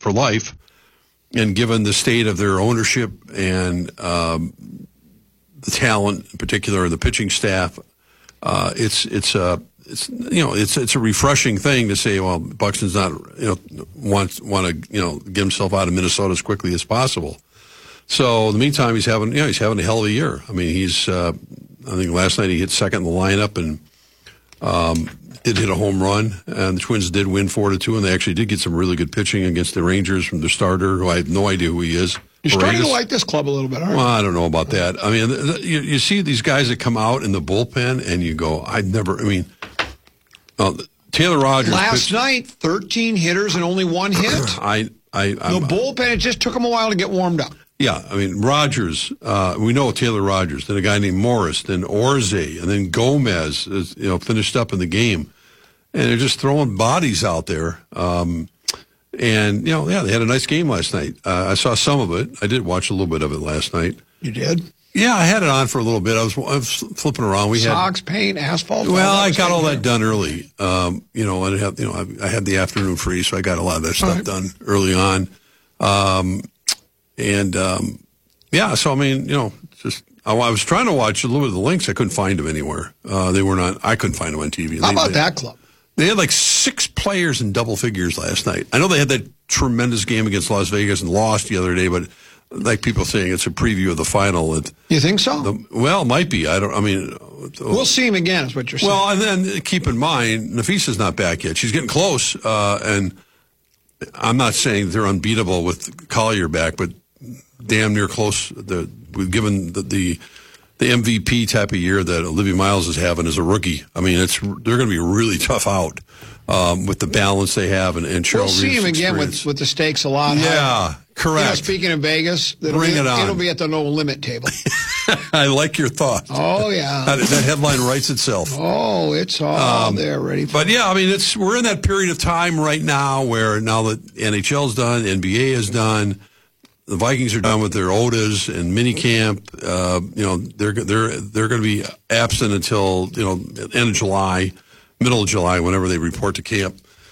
for life. And given the state of their ownership and the talent, in particular, of the pitching staff, it's a refreshing thing to say. Well, Buxton's not want to get himself out of Minnesota as quickly as possible. So in the meantime, he's having a hell of a year. I mean, I think last night he hit second in the lineup and did hit a home run, and the Twins did win 4-2, and they actually did get some really good pitching against the Rangers from the starter, who I have no idea who he is. You're starting to like this club a little bit, aren't you? Well, I don't know about that. I mean, you see these guys that come out in the bullpen, and you go, Taylor Rogers. Last night, 13 hitters and only one hit. The bullpen, it just took him a while to get warmed up. Yeah, I mean, Rogers, we know Taylor Rogers, then a guy named Morris, then Orze, and then Gomez, finished up in the game. And they're just throwing bodies out there. They had a nice game last night. I saw some of it. I did watch a little bit of it last night. You did? Yeah, I had it on for a little bit. I was flipping around. Socks, paint, asphalt. Well, I got all that done early. I had the afternoon free, so I got a lot of that stuff done early on. So I mean, I was trying to watch a little bit of the Lynx. I couldn't find them anywhere. They were not. I couldn't find them on TV. How about that club? They had like 6 players in double figures last night. I know they had that tremendous game against Las Vegas and lost the other day, but like people saying, it's a preview of the final. You think so? It might be. We'll see him again, is what you're saying. Well, and then keep in mind, Nafisa's not back yet. She's getting close, and I'm not saying they're unbeatable with Collier back, but damn near close. Given the MVP type of year that Olivia Miles is having as a rookie, I mean, they're going to be really tough out with the balance they have and Cheryl We'll see him again with the stakes a lot higher. Yeah, correct. Speaking of Vegas, Bring it on. It'll be at the no limit table. I like your thought. Oh, yeah. That headline writes itself. Oh, it's all there ready for But, yeah, I mean, we're in that period of time right now where now that NHL's done, NBA is done, the Vikings are done with their OTAs and minicamp. They're going to be absent until end of July, middle of July, whenever they report to camp.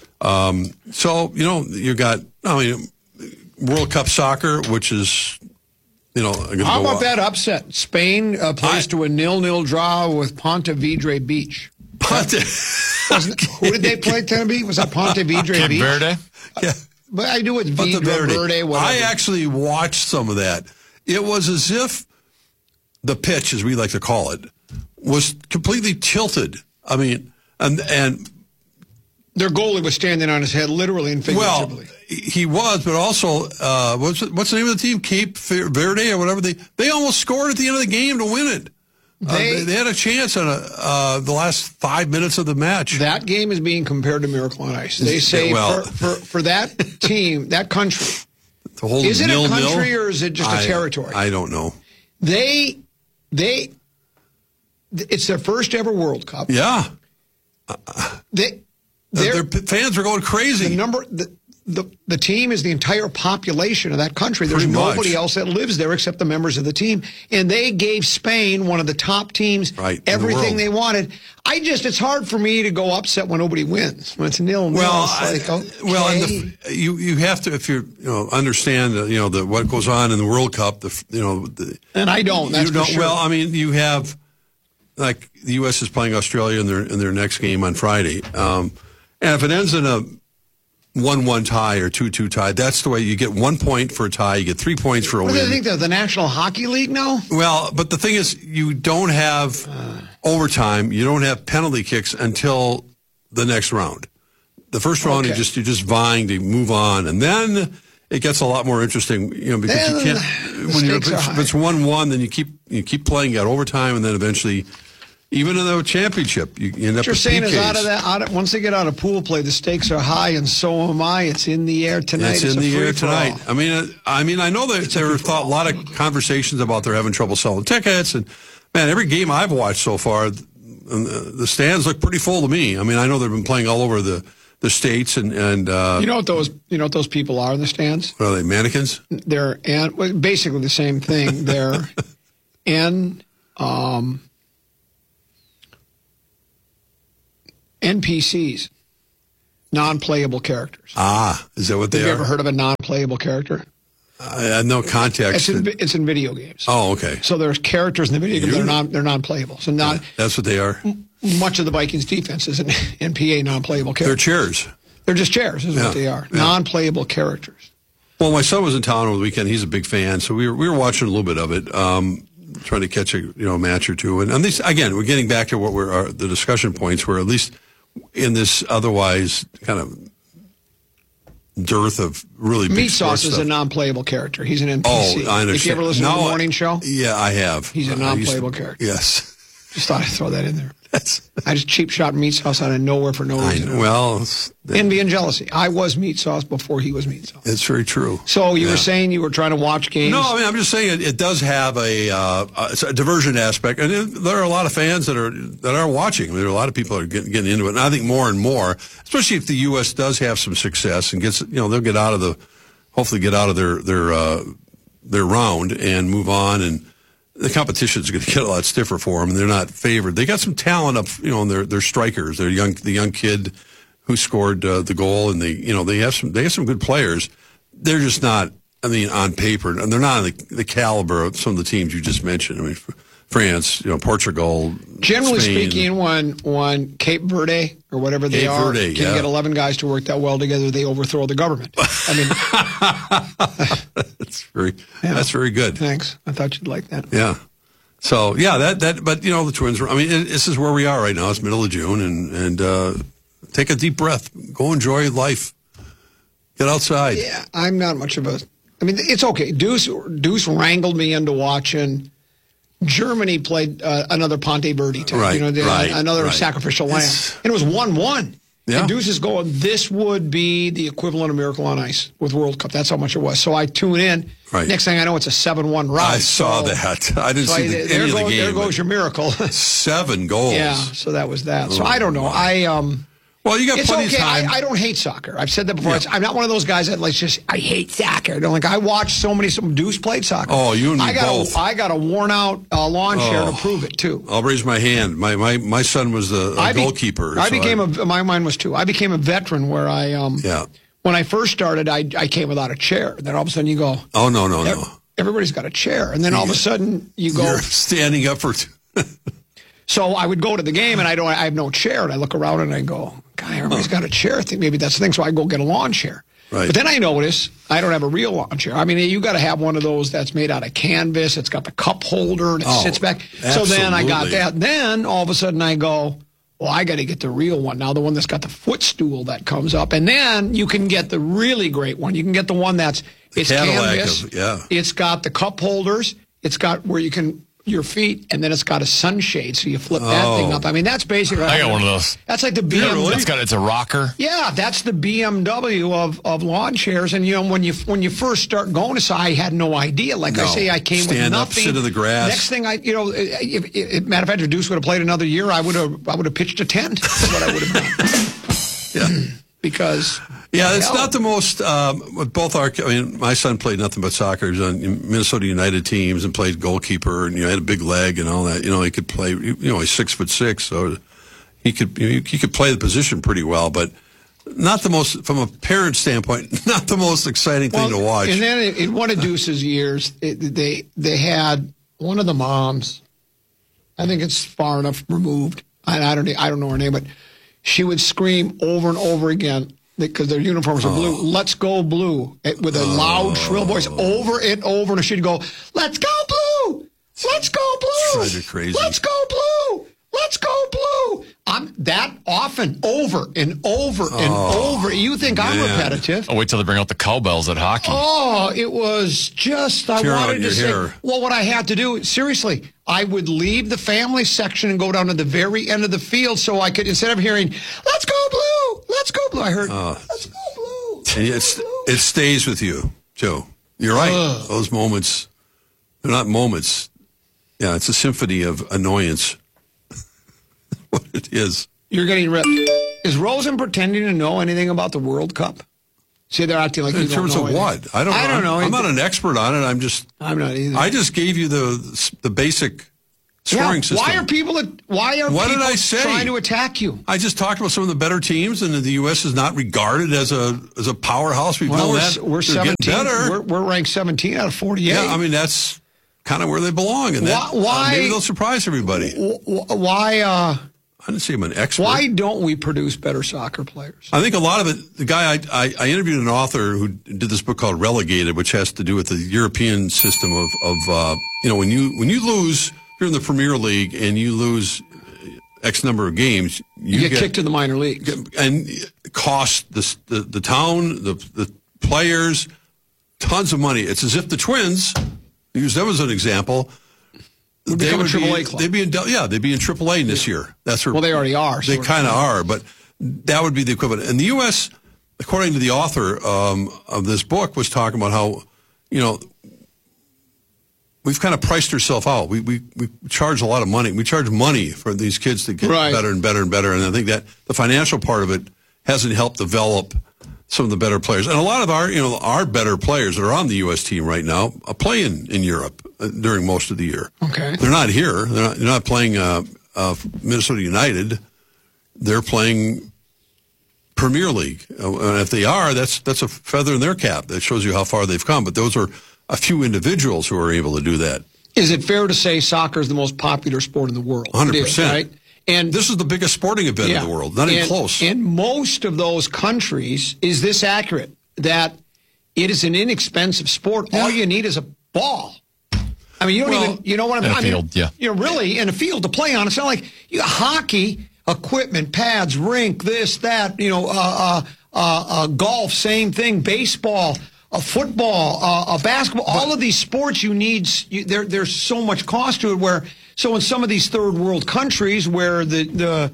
You got World Cup soccer, which is How about that upset? Spain plays to a 0-0 draw with Ponte Vedra Beach. Who did they play? Tenerife? Was that Ponte Vedra Beach? Verde. Yeah. But I do it Verde, whatever. I actually watched some of that. It was as if the pitch, as we like to call it, was completely tilted. I mean, and their goalie was standing on his head, literally and figuratively. Well, he was, but also, what's the name of the team? Cape Verde or whatever. They almost scored at the end of the game to win it. They had a chance on the last 5 minutes of the match. That game is being compared to Miracle on Ice. They say for that team, that country, is it a country or is it just a territory? I don't know. It's their first ever World Cup. Yeah. Their fans are going crazy. The team is the entire population of that country. There's nobody else that lives there except the members of the team. And they gave Spain, one of the top teams, everything they wanted. It's hard for me to go upset when nobody wins. When it's 0-0, you have to, if you understand what goes on in the World Cup. And I don't. That's for sure. Well, I mean, you have like the U.S. is playing Australia in their next game on Friday, and if it ends in a 1-1 tie or 2-2 tie, that's the way you get 1 point for a tie, you get 3 points for a win. Do they think they're the National Hockey League now? Well, but the thing is, you don't have overtime, you don't have penalty kicks until the next round. The first round, you're just vying to move on, and then it gets a lot more interesting, because you can't. If it's 1-1, then you keep playing, you got overtime, and then eventually. Even in the championship, you end up with PKs. What you're saying is once they get out of pool play, the stakes are high, and so am I. It's in the air tonight. It's in the air tonight. I mean, I know that there are a lot of conversations about they're having trouble selling tickets, and man, every game I've watched so far, the stands look pretty full to me. I mean, I know they've been playing all over the states, and you know what those people are in the stands? What are they, mannequins? They're basically the same thing. They're NPCs, Non-playable characters. Is that what they are? Have you ever heard of a non-playable character? I have no context. It's in video games. Oh, okay. So there's characters in the video game that they're non-playable. So that's what they are. Much of the Vikings defense is in PA non-playable characters. They're chairs. They're just chairs, is what they are. Yeah. Non-playable characters. Well, my son was in town over the weekend. He's a big fan, so we were watching a little bit of it, trying to catch a match or two. And these, again, we're getting back to what the discussion points were, at least in this otherwise kind of dearth of really big Meat Sauce stuff. is a non-playable character. He's an NPC. Oh, I understand. If you ever listen to the morning show? Yeah, I have. He's a non-playable character. Yes. Just thought I'd throw that in there. I just cheap shot Meat Sauce out of nowhere for no reason. Envy and jealousy. I was Meat Sauce before he was Meat Sauce. It's very true. So you were saying you were trying to watch games? No, I mean, I'm just saying it does have it's a diversion aspect, and there are a lot of fans that are watching. I mean, there are a lot of people that are getting into it, and I think more and more, especially if the U.S. does have some success and gets, they'll hopefully get out of their round and move on, and the competition is going to get a lot stiffer for them, and they're not favored. They got some talent up, and they're strikers. They're the young kid who scored the goal, and they have some good players. They're just not, I mean, on paper, and they're not on the caliber of some of the teams you just mentioned. I mean, France, Portugal. Generally Spain. speaking, when Cape Verde or whatever they can get 11 guys to work that well together, they overthrow the government. I mean, that's very good. Thanks. I thought you'd like that. Yeah. So but the Twins. I mean, this is where we are right now. It's middle of June, and take a deep breath. Go enjoy life. Get outside. Yeah, I'm not much of a. I mean, it's okay. Deuce wrangled me into watching. Germany played another Ponte Verde time, another sacrificial lamb, and it was 1-1. Yeah. And Deuce is going, this would be the equivalent of Miracle on Ice with World Cup. That's how much it was. So I tune in. Right. Next thing I know, it's a 7-1 rout. I saw that. I didn't see any of the game. There goes your miracle. 7 goals. Yeah, so that was that. So I don't know. Well, you got plenty of time. I don't hate soccer. I've said that before. Yeah. I'm not one of those guys that I hate soccer. I watch some Deuce played soccer. Oh, you and me both. I got a worn out lawn chair to prove it too. I'll raise my hand. My son was the goalkeeper. Mine was too. I became a veteran where when I first started, I came without a chair. Then all of a sudden you go, oh no. Everybody's got a chair, and then all of a sudden you go, you're standing up for. So I would go to the game, and I have no chair, and I look around and I go, God, everybody's got a chair. I think maybe that's the thing. So I go get a lawn chair. Right. But then I notice I don't have a real lawn chair. I mean, you got to have one of those that's made out of canvas. It's got the cup holder, and it sits back. Absolutely. So then I got that. Then all of a sudden I go, well, I got to get the real one now, the one that's got the footstool that comes up. And then you can get the really great one. You can get the one it's canvas. It's got the cup holders. It's got where you can your feet, and then it's got a sunshade, so you flip that thing up. I mean, that's basically. I got one of those. That's like the BMW. It's a rocker. Yeah, that's the BMW of lawn chairs. And when you first start going, I had no idea. I say, I came with nothing. Stand up, sit in the grass. Next thing if matter of fact, if Deuce would have played another year, I would have pitched a tent. That's what I would have done. Yeah. Because it's not the most. My son played nothing but soccer. He was on Minnesota United teams and played goalkeeper, and had a big leg and all that. He could play. He's 6'6", so he could play the position pretty well, but not the most, from a parent standpoint, not the most exciting thing to watch. And then in one of Deuce's years, they had one of the moms. I think it's far enough removed. I don't know her name, but she would scream over and over again because their uniforms are blue. Let's go blue, with a loud, shrill voice over and over, and she'd go, "Let's go blue! Let's go blue! Drives you crazy. Let's go blue! Let's go blue!" I'm that often, over and over and over. You think I'm repetitive? I'll wait till they bring out the cowbells at hockey. Oh, it was just, I wanted to say, well, what I had to do, seriously, I would leave the family section and go down to the very end of the field so I could, instead of hearing, "Let's go blue! Let's go blue," I heard, "Let's go blue!" And it stays with you, Joe. You're right. Those moments, they're not moments. Yeah, it's a symphony of annoyance. What it is. You're getting ripped. Is Rosen pretending to know anything about the World Cup? See, they're acting like in terms of what? I don't know. I'm not an expert on it. I'm not either. I just gave you the basic scoring system. Why are people trying to attack you? I just talked about some of the better teams, and the U.S. is not regarded as a powerhouse. We're 17th. We're ranked 17 out of 48. Yeah, I mean, that's kind of where they belong. And maybe they'll surprise everybody. Why? I didn't see him an expert. Why don't we produce better soccer players? I think a lot of it, the guy, I interviewed an author who did this book called Relegated, which has to do with the European system of when you lose, you're in the Premier League and you lose X number of games, you get kicked to the minor leagues. And it costs the town, the players, tons of money. It's as if the Twins, use them as an example, They would be a AAA club. They'd be in AAA this year. That's where, well, they already are. They kind of are, but that would be the equivalent. And the U.S., according to the author of this book, was talking about how, we've kind of priced ourselves out. We charge a lot of money. We charge money for these kids to get better and better and better. And I think that the financial part of it hasn't helped develop some of the better players. And a lot of our better players that are on the U.S. team right now are playing in Europe during most of the year. Okay. They're not here. They're not playing Minnesota United. They're playing Premier League. And if they are, that's a feather in their cap. That shows you how far they've come. But those are a few individuals who are able to do that. Is it fair to say soccer is the most popular sport in the world? 100%. Right? And this is the biggest sporting event in the world. Not even close. In most of those countries, is this accurate? That it is an inexpensive sport. Yeah. All you need is a ball. I mean, you don't even, you know what I mean? In a field, yeah. Really, in a field to play on. It's not like hockey, equipment, pads, rink, this, that, golf, same thing, baseball, football, basketball, all of these sports you need, there's so much cost to it so in some of these third world countries where is it the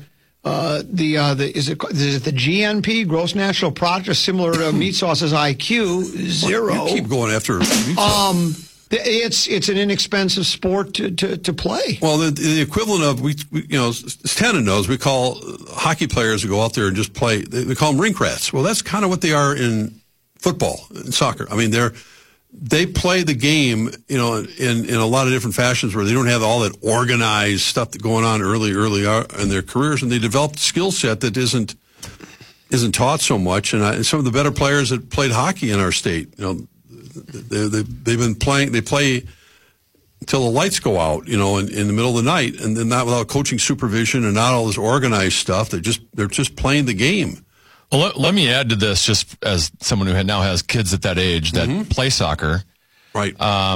GNP, gross national product, or similar to meat sauce's IQ, 0. Well, you keep going after meat sauce. It's an inexpensive sport to play. Well, the equivalent of as Tana knows, we call hockey players who go out there and just play. They call them rink rats. Well, that's kind of what they are in football and soccer. I mean, they play the game, in a lot of different fashions where they don't have all that organized stuff going on early in their careers, and they develop a skill set that isn't taught so much. And some of the better players that played hockey in our state, they've been playing. They play until the lights go out, in the middle of the night, and then not without coaching supervision and not all this organized stuff. They're just playing the game. Well, let me add to this, just as someone who now has kids at that age that play soccer. Right.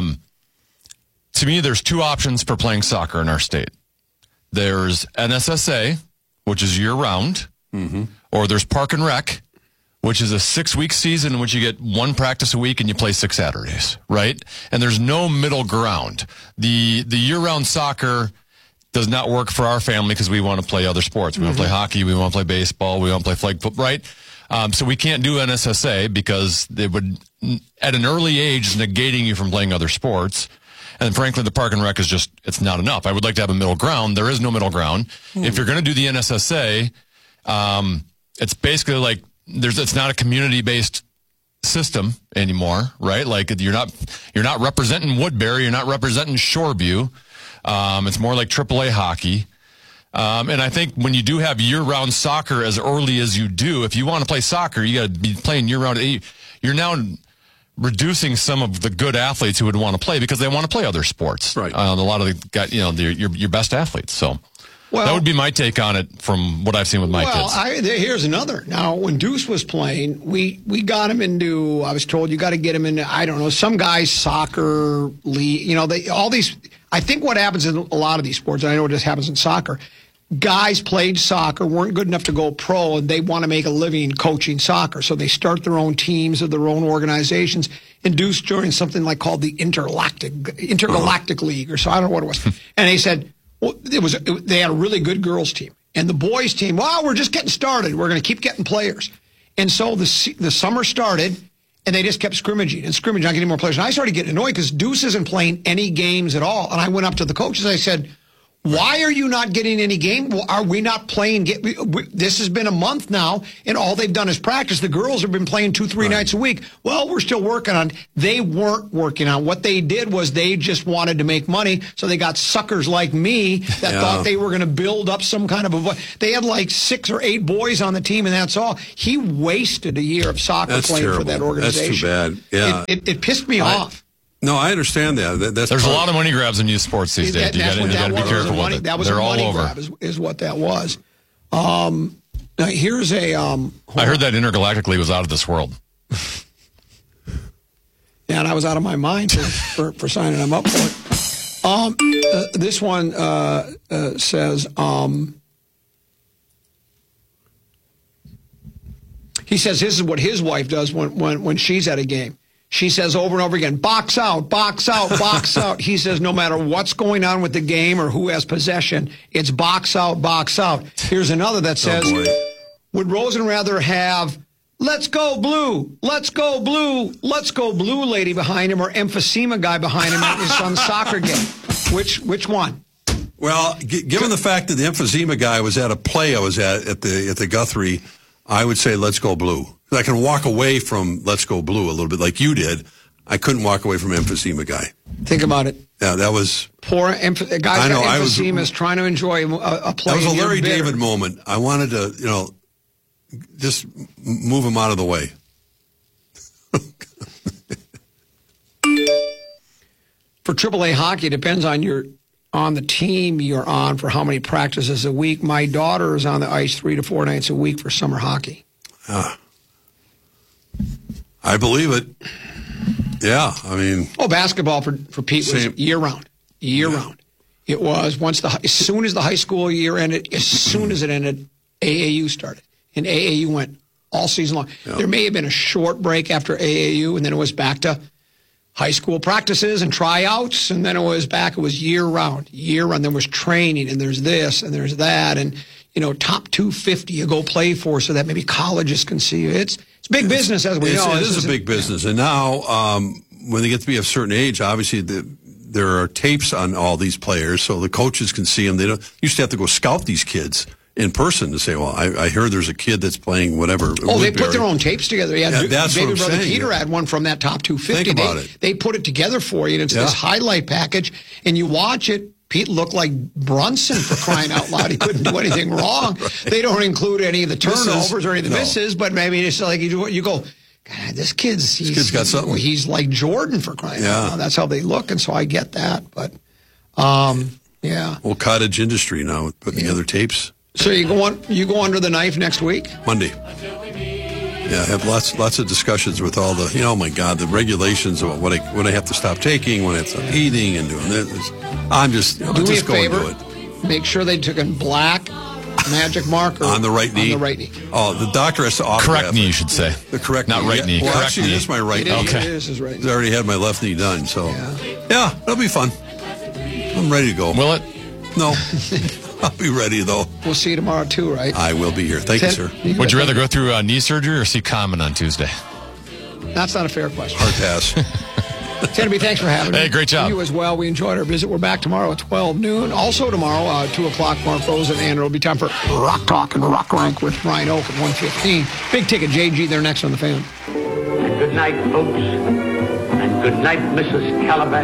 To me, there's two options for playing soccer in our state. There's NSSA, which is year-round, or there's Park and Rec, which is a 6-week season in which you get one practice a week and you play 6 Saturdays, right? And there's no middle ground. The year-round soccer does not work for our family because we want to play other sports. We want to play hockey. We want to play baseball. We want to play flag football, right? So we can't do NSSA because it would, at an early age, is negating you from playing other sports. And frankly, the Park and Rec is it's not enough. I would like to have a middle ground. There is no middle ground. If you're going to do the NSSA, it's basically like it's not a community-based system anymore, right? Like you're not representing Woodbury. You're not representing Shoreview. It's more like AAA hockey. And I think when you do have year-round soccer as early as you do, if you want to play soccer, you got to be playing year-round. You're now reducing some of the good athletes who would want to play because they want to play other sports. Right. A lot of the guys, your best athletes. So that would be my take on it from what I've seen with my kids. Here's another. Now, when Deuce was playing, we got him into, I was told you got to get him into, I don't know, some guys soccer league, all these. I think what happens in a lot of these sports, and I know it just happens in soccer, guys played soccer, weren't good enough to go pro, and they want to make a living coaching soccer. So they start their own teams of their own organizations. And Deuce joined something called the Intergalactic League, or so, I don't know what it was. And they said, they had a really good girls team. And the boys team, we're just getting started. We're going to keep getting players. And so the summer started, and they just kept scrimmaging, not getting more players. And I started getting annoyed because Deuce isn't playing any games at all. And I went up to the coaches. I said, Why are you not getting any game? Are we not playing? This has been a month now, and all they've done is practice. The girls have been playing 2-3 nights a week. Well, we're still working on. They weren't working on. What they did was they just wanted to make money, so they got suckers like me that thought they were going to build up some kind of They had like 6 or 8 boys on the team, and that's all. He wasted a year of soccer playing for that organization. That's too bad. Yeah, it pissed me off. No, I understand that. There's a lot of money grabs in youth sports these days. You got to be careful with it. That was a money grab, is what that was. Now here's a. I heard that Intergalactic League was out of this world. Yeah, and I was out of my mind for signing him up for it. This one says. He says this is what his wife does when she's at a game. She says over and over again, box out, box out, box out. He says no matter what's going on with the game or who has possession, it's box out, box out. Here's another that says, would Rosen rather have let's go blue, let's go blue, let's go blue lady behind him or emphysema guy behind him at his son's soccer game? Which one? Well, given the fact that the emphysema guy was at a play I was at the Guthrie, I would say let's go blue. I can walk away from let's go blue a little bit like you did. I couldn't walk away from emphysema guy. Think about it. Yeah, that was... Poor guy got emphysema is trying to enjoy a play. That was a Larry David moment. I wanted to, just move him out of the way. For AAA hockey, it depends on the team you're on for how many practices a week. My daughter is on the ice 3 to 4 nights a week for summer hockey. I believe it. Yeah, I mean... Oh, basketball for Pete was year-round. Year-round. It was as soon as the high school year ended, as soon as it ended, AAU started. And AAU went all season long. Yep. There may have been a short break after AAU, and then it was back to high school practices and tryouts, and then it was year-round. Year-round. There was training, and there's this, and there's that, and... top 250 you go play for so that maybe colleges can see you. It's big business, as we know. It is a big business. And now, when they get to be of a certain age, obviously there are tapes on all these players so the coaches can see them. They used to have to go scout these kids in person to say, well, I heard there's a kid that's playing whatever. Oh, they put their own tapes together. Yeah, that's David what I'm Brother saying. Peter had one from that top 250. Think about it. They put it together for you, and it's this highlight package, and you watch it. Pete looked like Brunson, for crying out loud. He couldn't do anything wrong. Right. They don't include any of the turnovers or any of the misses, but maybe it's like you go, God, this kid's got something. He's like Jordan, for crying out loud. That's how they look, and so I get that. But, yeah. Well, cottage industry now, putting together tapes. So you go under the knife next week? Monday. Yeah, I have lots of discussions with all the, oh my God, the regulations about what I have to stop taking, when I have to stop eating and doing this. I'm just, do me a favor, do it. Make sure they took in black magic marker on the right knee. On the right knee. Oh, the doctor has to autograph correct knee, you should say. The correct knee. Not right knee. Well, correct actually, knee. it is my right knee. Okay. It is his right knee. I already had my left knee done, so yeah, it'll be fun. I'm ready to go. Will it? No. I'll be ready, though. We'll see you tomorrow, too, right? I will be here. Thank you, sir. Would you rather go through knee surgery or see Common on Tuesday? That's not a fair question. Hard pass. Tenby, thanks for having me. Hey, great job. You as well. We enjoyed our visit. We're back tomorrow at 12 noon. Also tomorrow, 2 o'clock, Mark Rosen, and it'll be time for Rock Talk and Rock Rank with Ryan Oak at 1:15. Big Ticket, JG, they're next on the Fan. Good night, folks. And good night, Mrs. Calabash.